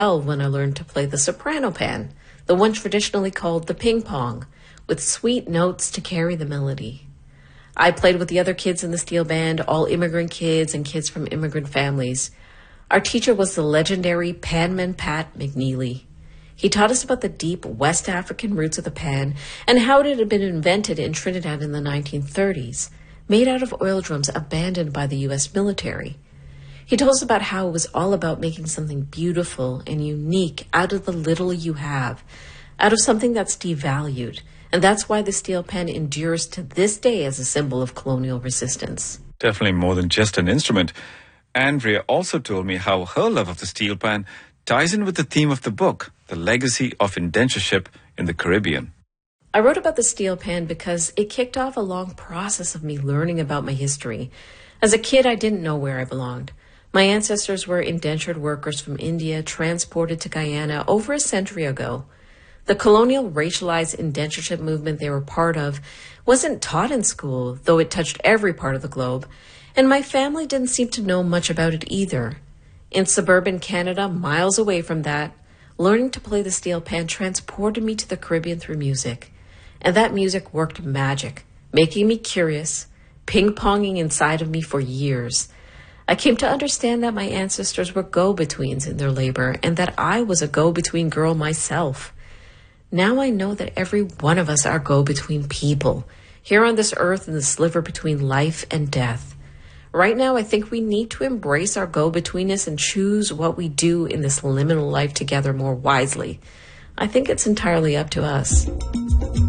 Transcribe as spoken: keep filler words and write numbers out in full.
when I learned to play the soprano pan, the one traditionally called the ping pong, with sweet notes to carry the melody. I played with the other kids in the steel band, all immigrant kids and kids from immigrant families. Our teacher was the legendary Panman Pat McNeely. He taught us about the deep West African roots of the pan and how it had been invented in Trinidad in the nineteen thirties, made out of oil drums abandoned by the U S military. He told us about how it was all about making something beautiful and unique out of the little you have, out of something that's devalued. And that's why the steel pan endures to this day as a symbol of colonial resistance. Definitely more than just an instrument. Andrea also told me how her love of the steel pan ties in with the theme of the book, the legacy of indentureship in the Caribbean. I wrote about the steel pan because it kicked off a long process of me learning about my history. As a kid, I didn't know where I belonged. My ancestors were indentured workers from India, transported to Guyana over a century ago. The colonial racialized indentureship movement they were part of wasn't taught in school, though it touched every part of the globe, and my family didn't seem to know much about it either. In suburban Canada, miles away from that, learning to play the steel pan transported me to the Caribbean through music. And that music worked magic, making me curious, ping-ponging inside of me for years. I came to understand that my ancestors were go-betweens in their labor and that I was a go-between girl myself. Now I know that every one of us are go-between people, here on this earth in the sliver between life and death. Right now, I think we need to embrace our go-betweenness and choose what we do in this liminal life together more wisely. I think it's entirely up to us.